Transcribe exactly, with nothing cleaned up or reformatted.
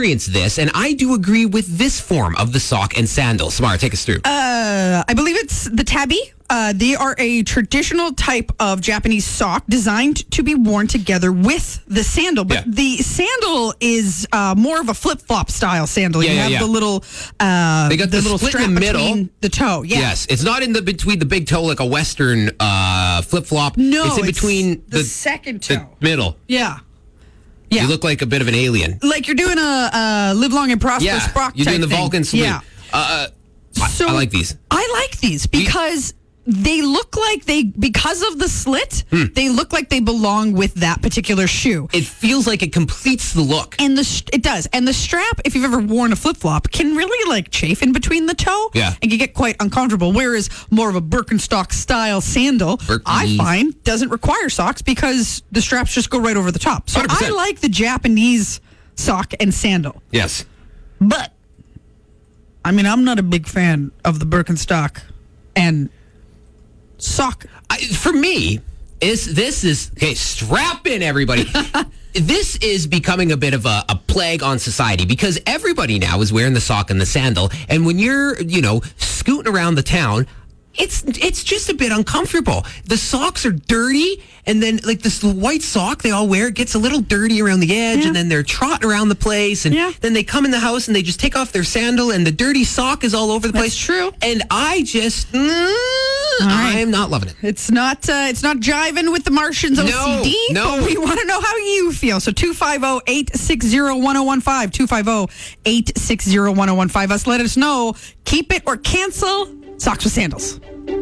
experienced this, and I do agree with this form of the sock and sandal. Samara, take us through. Uh, I believe it's the tabi. Uh, they are a traditional type of Japanese sock designed to be worn together with the sandal. But Yeah. the sandal is uh, more of a flip-flop style sandal. Yeah, you yeah, have yeah. the little uh, They got the little split in strap the middle. between the toe. Yeah. Yes, it's not in the between the big toe like a Western uh, flip flop. No, it's in it's between the the, second the toe. middle. Yeah. Yeah. You look like a bit of an alien. Like you're doing a, a live long and prosper Yeah, sprock you're type doing the thing. Vulcan salute. Yeah. Uh, uh, So I, I like these. I like these because they look like they, because of the slit, Hmm. they look like they belong with that particular shoe. It feels like it completes the look. And the sh- it does. And the strap, if you've ever worn a flip flop, can really like chafe in between the toe. Yeah. And can get quite uncomfortable. Whereas more of a Birkenstock style sandal, Birkies. I find, doesn't require socks because the straps just go right over the top. So one hundred percent. I like the Japanese sock and sandal. Yes. But, I mean, I'm not a big fan of the Birkenstock and sock. I, for me, is this is okay. Strap in, everybody. This is becoming a bit of a, a plague on society because everybody now is wearing the sock and the sandal, and when you're, you know, scooting around the town, it's it's just a bit uncomfortable. The socks are dirty, and then like this white sock they all wear gets a little dirty around the edge, Yeah. and then they're trotting around the place, and Yeah. then they come in the house and they just take off their sandal, and the dirty sock is all over the place. That's true. And I just, mm, right. I'm not loving it. It's not uh, it's not jiving with the Martians O C D, No, no. but we want to know how you feel. So two five zero, eight six zero, one zero one five, two five zero, eight six zero, one zero one five. Us, let us know. Keep it or cancel socks with sandals.